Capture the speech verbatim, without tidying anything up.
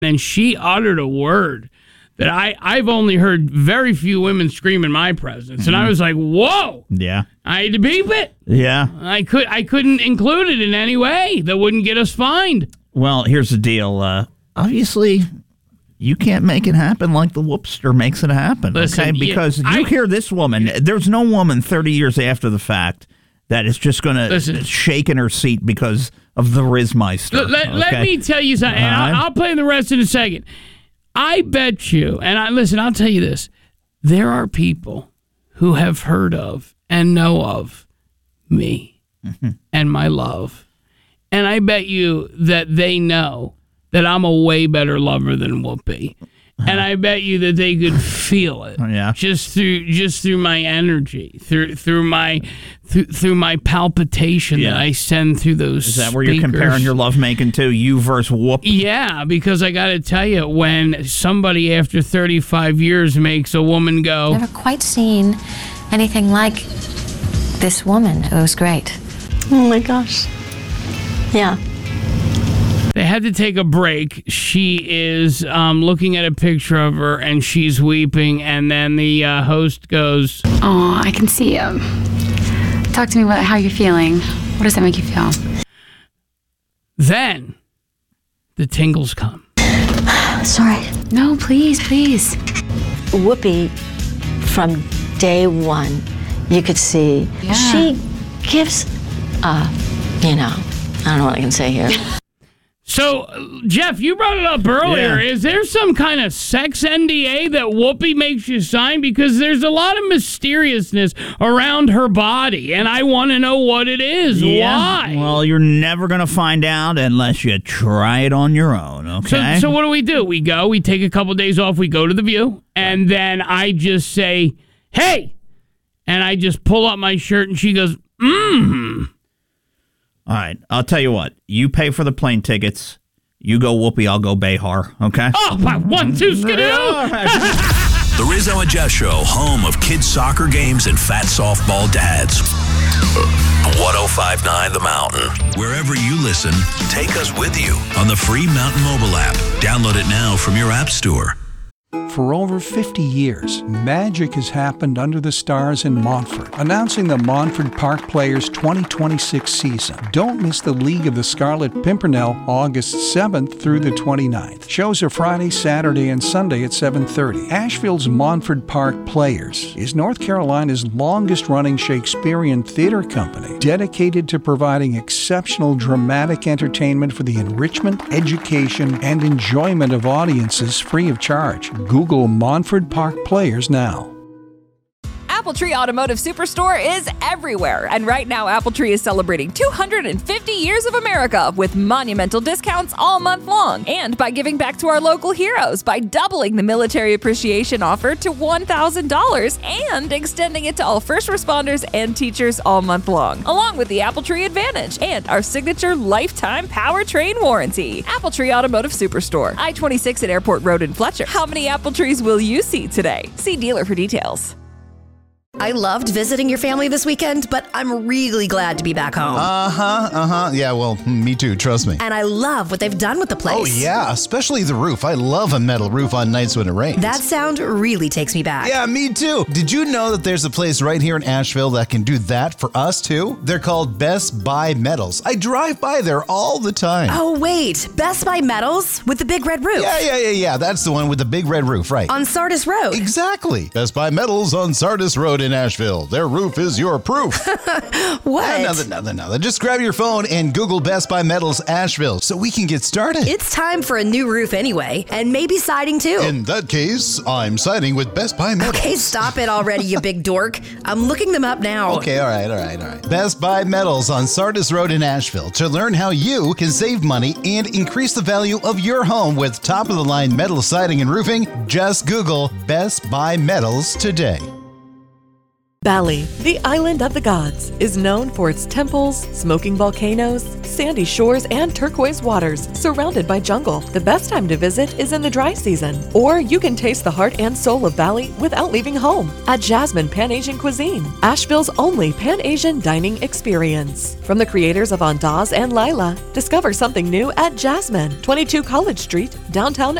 And she uttered a word that I, I've only heard very few women scream in my presence. Mm-hmm. And I was like, whoa. Yeah. I had to beep it. Yeah. I, could, I couldn't include it in any way that wouldn't get us fined. Well, here's the deal. Uh, obviously, you can't make it happen like the whoopster makes it happen. Listen, okay? Because yeah, you I, hear this woman. There's no woman thirty years after the fact that is just going to shake in her seat because of the Rizmeister. Let, let, okay? let me tell you something. And I'll, I'll play the rest in a second. I bet you, and I listen, I'll tell you this. There are people who have heard of and know of me mm-hmm. and my love. And I bet you that they know that I'm a way better lover than Whoopi. And I bet you that they could feel it, yeah. just through just through my energy, through through my through, through my palpitation yeah. that I send through those. Is that speakers. where you're comparing your lovemaking to? You versus Whoopi? Yeah, because I got to tell you, when somebody after thirty-five years makes a woman go, never quite seen anything like this woman. It was great. Oh my gosh. Yeah. They had to take a break. She is um, looking at a picture of her, and she's weeping. And then the uh, host goes, "Oh, I can see you. Talk to me about how you're feeling. What does that make you feel?" Then the tingles come. Sorry. No, please, please. Whoopi, from day one, you could see yeah. she gives, uh, you know, I don't know what I can say here. So, Jeff, you brought it up earlier. Yeah. Is there some kind of sex N D A that Whoopi makes you sign? Because there's a lot of mysteriousness around her body, and I want to know what it is. Yeah. Why? Well, you're never going to find out unless you try it on your own, okay? So, so what do we do? We go, we take a couple days off, we go to the View, and then I just say, hey, and I just pull up my shirt, and she goes, mmm. All right, I'll tell you what. You pay for the plane tickets. You go Whoopi, I'll go Behar, okay? Oh, one, two, skidoo! The Rizzo and Jess Show, home of kids' soccer games and fat softball dads. one oh five point nine The Mountain. Wherever you listen, take us with you on the free Mountain mobile app. Download it now from your app store. For over fifty years, magic has happened under the stars in Montfort. Announcing the Montfort Park Players twenty twenty-six season. Don't miss the League of the Scarlet Pimpernel August seventh through the twenty-ninth. Shows are Friday, Saturday, and Sunday at seven thirty. Asheville's Montfort Park Players is North Carolina's longest-running Shakespearean theater company, dedicated to providing exceptional dramatic entertainment for the enrichment, education, and enjoyment of audiences free of charge. Google Montfort Park Players now. AppleTree Automotive Superstore is everywhere. And right now, AppleTree is celebrating two hundred fifty years of America with monumental discounts all month long. And by giving back to our local heroes by doubling the military appreciation offer to one thousand dollars and extending it to all first responders and teachers all month long, along with the AppleTree Advantage and our signature lifetime powertrain warranty. AppleTree Automotive Superstore, I twenty-six at Airport Road in Fletcher. How many apple trees will you see today? See dealer for details. I loved visiting your family this weekend, but I'm really glad to be back home. Uh-huh, uh-huh. Yeah, well, me too, trust me. And I love what they've done with the place. Oh, yeah, especially the roof. I love a metal roof on nights when it rains. That sound really takes me back. Yeah, me too. Did you know that there's a place right here in Asheville that can do that for us, too? They're called Best Buy Metals. I drive by there all the time. Oh, wait. Best Buy Metals with the big red roof? Yeah, yeah, yeah, yeah. That's the one with the big red roof, right. On Sardis Road? Exactly. Best Buy Metals on Sardis Road in Asheville. Their roof is your proof. What? Another, another, another. Just grab your phone and Google Best Buy Metals Asheville so we can get started. It's time for a new roof anyway, and maybe siding too. In that case, I'm siding with Best Buy Metals. Okay, stop it already, you big dork. I'm looking them up now. Okay, all right, all right, all right. Best Buy Metals on Sardis Road in Asheville. To learn how you can save money and increase the value of your home with top-of-the-line metal siding and roofing, just Google Best Buy Metals today. Bali, the island of the gods, is known for its temples, smoking volcanoes, sandy shores, and turquoise waters, surrounded by jungle. The best time to visit is in the dry season, or you can taste the heart and soul of Bali without leaving home at Jasmine Pan-Asian Cuisine, Asheville's only Pan-Asian dining experience. From the creators of Andaz and Lila, discover something new at Jasmine, twenty-two College Street, downtown